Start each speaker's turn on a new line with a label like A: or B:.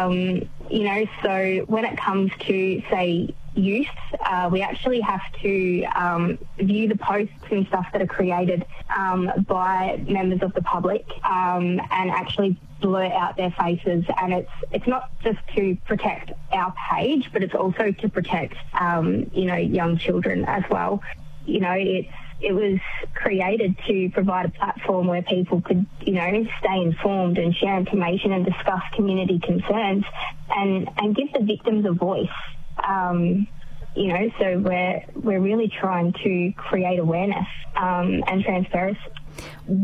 A: So when it comes to, say, youth, we actually have to view the posts and stuff that are created by members of the public and actually blur out their faces. And it's not just to protect our page, but it's also to protect, young children as well. It was created to provide a platform where people could, stay informed and share information and discuss community concerns and give the victims a voice. So we're really trying to create awareness and transparency.